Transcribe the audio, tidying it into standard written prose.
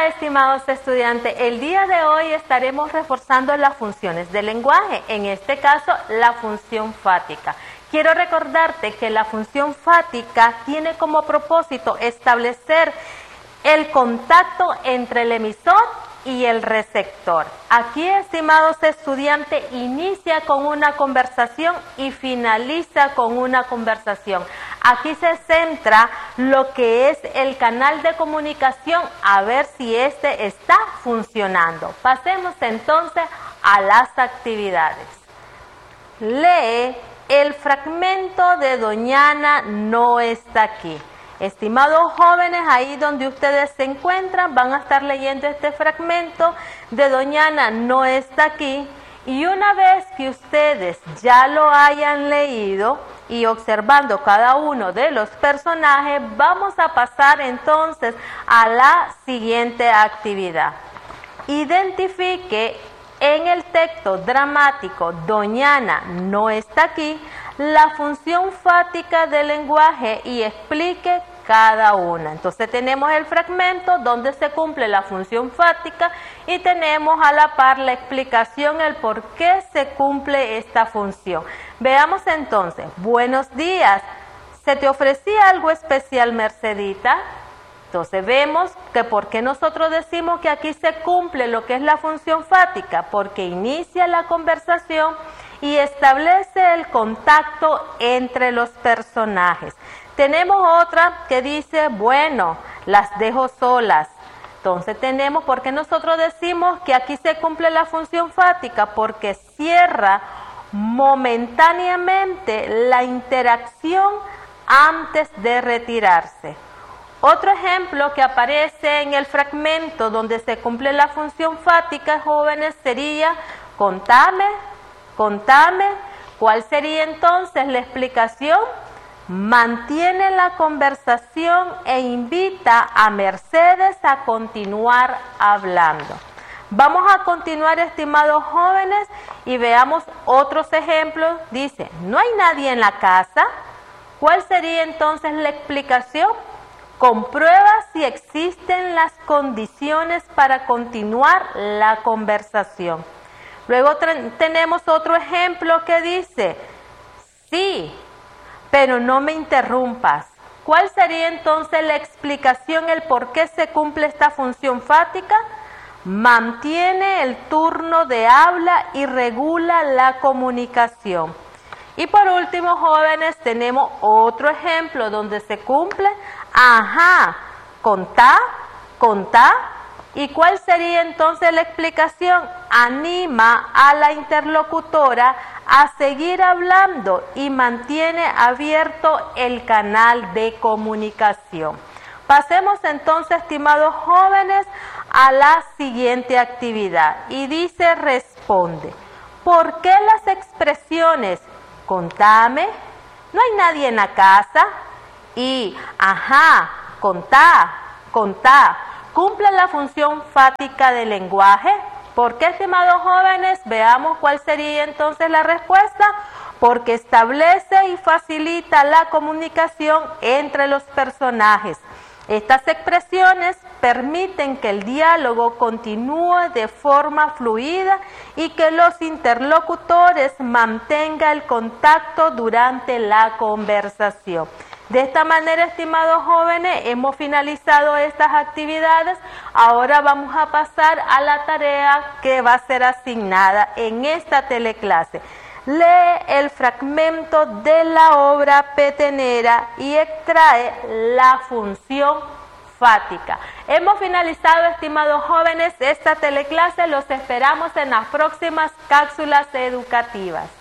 Hola, estimados estudiantes. El día de hoy estaremos reforzando las funciones del lenguaje, en este caso la función fática. Quiero recordarte que la función fática tiene como propósito establecer el contacto entre el emisor y el receptor. Aquí, estimados estudiantes, inicia con una conversación y finaliza con una conversación. Aquí se centra lo que es el canal de comunicación, a ver si este está funcionando. Pasemos entonces a las actividades. Lee el fragmento de Doñana no está aquí. Estimados jóvenes, ahí donde ustedes se encuentran, van a estar leyendo este fragmento de Doñana no está aquí. Y una vez que ustedes ya lo hayan leído y observando cada uno de los personajes, vamos a pasar entonces a la siguiente actividad. Identifique en el texto dramático Doñana no está aquí la función fática del lenguaje y explique cada una. Entonces tenemos el fragmento donde se cumple la función fática y tenemos a la par la explicación, el por qué se cumple esta función. Veamos entonces. Buenos días. ¿Se te ofrecía algo especial, Mercedita? Entonces vemos que por qué nosotros decimos que aquí se cumple lo que es la función fática, porque inicia la conversación y establece el contacto entre los personajes. Tenemos otra que dice, bueno, las dejo solas. Entonces tenemos, ¿por qué nosotros decimos que aquí se cumple la función fática? Porque cierra momentáneamente la interacción antes de retirarse. Otro ejemplo que aparece en el fragmento donde se cumple la función fática, jóvenes, sería contame. ¿Cuál sería entonces la explicación? Mantiene la conversación e invita a Mercedes a continuar hablando. Vamos a continuar, estimados jóvenes, y veamos otros ejemplos. Dice, ¿no hay nadie en la casa? ¿Cuál sería entonces la explicación? Comprueba si existen las condiciones para continuar la conversación. Luego tenemos otro ejemplo que dice, sí, pero no me interrumpas. ¿Cuál sería entonces la explicación, el por qué se cumple esta función fática? Mantiene el turno de habla y regula la comunicación. Y por último, jóvenes, tenemos otro ejemplo donde se cumple, contá. ¿Y cuál sería entonces la explicación? Anima a la interlocutora a seguir hablando y mantiene abierto el canal de comunicación. Pasemos entonces, estimados jóvenes, a la siguiente actividad. Y dice, responde. ¿Por qué las expresiones contame, no hay nadie en la casa y contá, cumplen la función fática del lenguaje? ¿Por qué, estimados jóvenes? Veamos cuál sería entonces la respuesta. Porque establece y facilita la comunicación entre los personajes. Estas expresiones permiten que el diálogo continúe de forma fluida y que los interlocutores mantengan el contacto durante la conversación. De esta manera, estimados jóvenes, hemos finalizado estas actividades. Ahora vamos a pasar a la tarea que va a ser asignada en esta teleclase. Lee el fragmento de la obra petenera y extrae la función fática. Hemos finalizado, estimados jóvenes, esta teleclase. Los esperamos en las próximas cápsulas educativas.